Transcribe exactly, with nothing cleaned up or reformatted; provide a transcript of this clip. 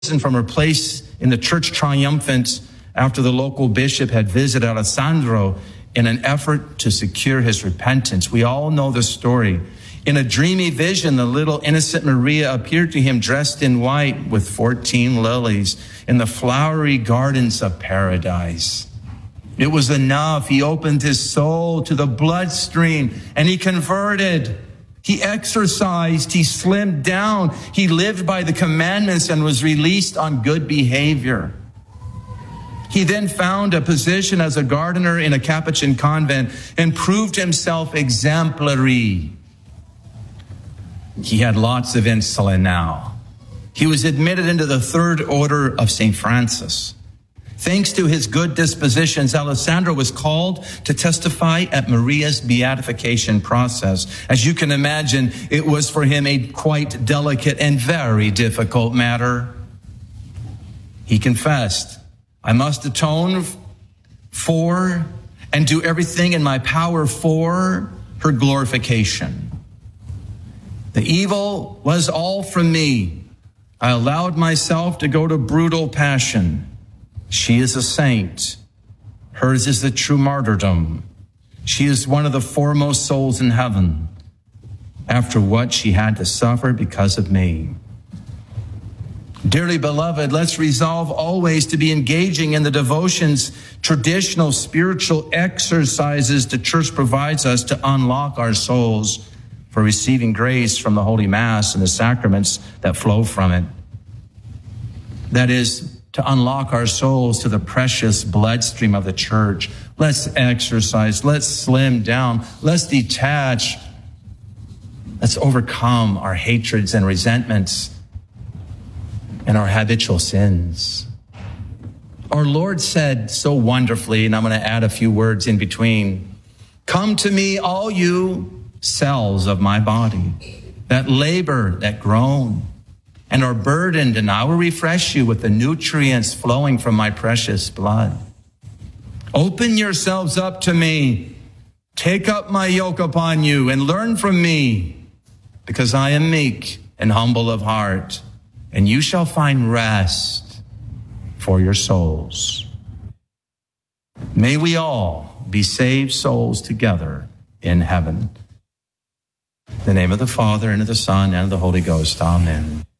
from her place in the church triumphant after the local bishop had visited Alessandro in an effort to secure his repentance. We all know the story. In a dreamy vision, the little innocent Maria appeared to him dressed in white with fourteen lilies in the flowery gardens of paradise. It was enough. He opened his soul to the bloodstream and he converted. He exercised, he slimmed down, he lived by the commandments and was released on good behavior. He then found a position as a gardener in a Capuchin convent and proved himself exemplary. He had lots of insulin now. He was admitted into the third order of Saint Francis. Thanks to his good dispositions, Alessandro was called to testify at Maria's beatification process. As you can imagine, it was for him a quite delicate and very difficult matter. He confessed, I must atone for and do everything in my power for her glorification. The evil was all from me. I allowed myself to go to brutal passion. She is a saint. Hers is the true martyrdom. She is one of the foremost souls in heaven after what she had to suffer because of me. Dearly beloved, let's resolve always to be engaging in the devotions, traditional spiritual exercises the church provides us to unlock our souls for receiving grace from the Holy Mass and the sacraments that flow from it. That is, to unlock our souls to the precious bloodstream of the church. Let's exercise. Let's slim down. Let's detach. Let's overcome our hatreds and resentments and our habitual sins. Our Lord said so wonderfully, and I'm going to add a few words in between, come to me, all you cells of my body that labor, that groan, and are burdened, and I will refresh you with the nutrients flowing from my precious blood. Open yourselves up to me. Take up my yoke upon you and learn from me, because I am meek and humble of heart, and you shall find rest for your souls. May we all be saved souls together in heaven. In the name of the Father, and of the Son, and of the Holy Ghost. Amen.